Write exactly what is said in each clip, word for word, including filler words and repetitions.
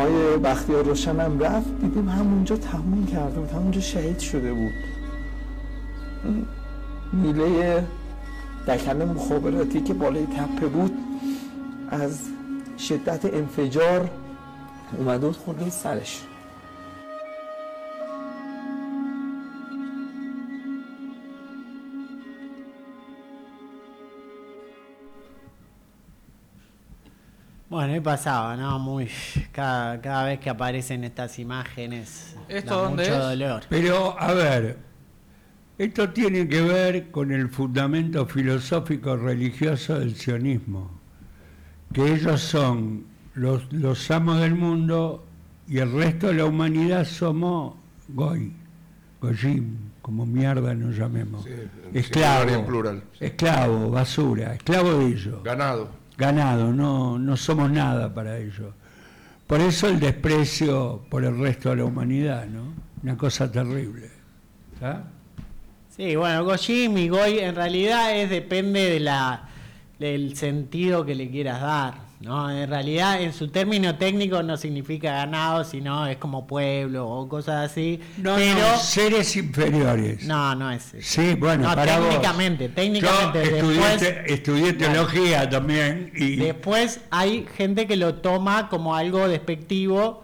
آیه بختیار روشنم رفت، دیدیم همونجا تموم کرده بود، همونجا شهید شده بود. میله دکن مخابراتی که بالای تپه بود از شدت انفجار اومده بود خورده سرش. Bueno, y pasaba, ¿no? Muy, cada, cada vez que aparecen estas imágenes, ¿Esto da dónde mucho es? dolor. Pero, a ver, esto tiene que ver con el fundamento filosófico religioso del sionismo, que ellos son los, los amos del mundo y el resto de la humanidad somos goy, goyim, como mierda nos llamemos, Sí, esclavo, en plural. esclavo, basura, esclavo de ellos. Ganado. Ganado, no, no somos nada para ellos. Por eso el desprecio por el resto de la humanidad, ¿no? Una cosa terrible. ¿Está? Sí, bueno, Gojim y Goy en realidad es depende de la del sentido que le quieras dar, ¿no? En realidad, en su término técnico no significa ganado, sino es como pueblo o cosas así. No, pero no, seres inferiores. no, no es eso. Sí, bueno, No, para técnicamente, vos. técnicamente. Yo estudié, después, te- estudié teología también y después hay gente que lo toma como algo despectivo,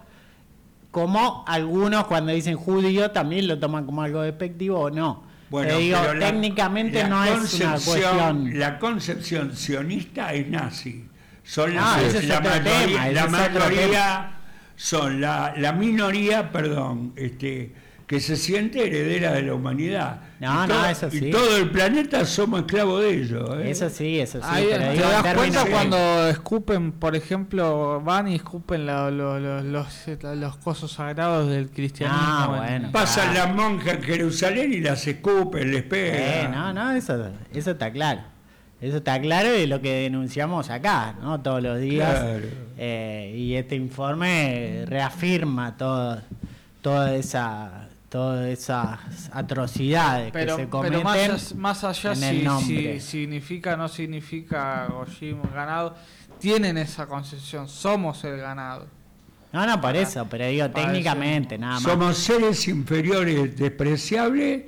como algunos cuando dicen judío también lo toman como algo despectivo o no. bueno, Te digo, pero la- técnicamente la no es una concepción- cuestión. La concepción sionista es nazi. Son Ah, la, ese es la otro mayoría, tema, ese la es otro mayoría son la, la minoría, perdón, este, que se siente heredera de la humanidad. No, y no, todo, eso sí. Y todo el planeta somos esclavos de ellos. ¿eh? Eso sí, eso sí. Ahí pero te digo, en das términos cuenta de- cuando escupen, por ejemplo, van y escupen la- lo- lo- los, los cosos sagrados del cristianismo. Ah, en- bueno. Pasan Claro. las monjas en Jerusalén y las escupen, les Eh, pegan. no, no, eso, eso está claro. Eso está claro y es lo que denunciamos acá, ¿no? Todos los días. Claro. Eh, y este informe reafirma todo, toda esa, todas esas atrocidades Pero, que se pero cometen más, más allá en el si, nombre. si significa o no significa Gojim ganado, tienen esa concepción, somos el ganado. No, no, por eso, pero digo, Para técnicamente, eso. nada más. Somos seres inferiores despreciables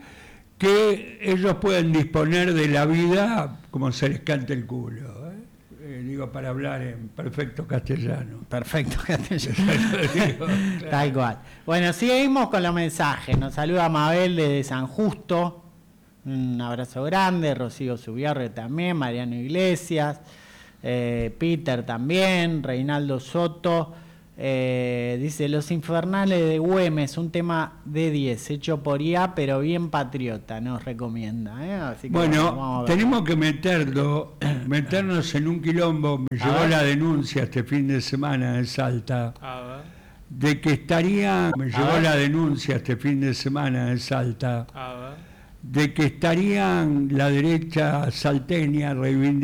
que ellos pueden disponer de la vida como se les cante el culo. ¿eh? Eh, digo, para hablar en perfecto castellano. Perfecto, castellano. Digo, claro. Tal cual. Bueno, seguimos con los mensajes. Nos saluda Mabel desde San Justo. Un abrazo grande. Rocío Subiarre también. Mariano Iglesias. Eh, Peter también. Reinaldo Soto. Eh, dice, Los Infernales de Güemes, un tema de diez, hecho por I A, pero bien patriota, nos recomienda. ¿eh? Así que Bueno, vamos a ver. tenemos que meterlo, meternos en un quilombo. Me A llegó ver. la denuncia este fin de semana de Salta. A ver, De que estaría, me llegó ver. la denuncia este fin de semana de Salta, a ver. de que estarían la derecha salteña reivindicando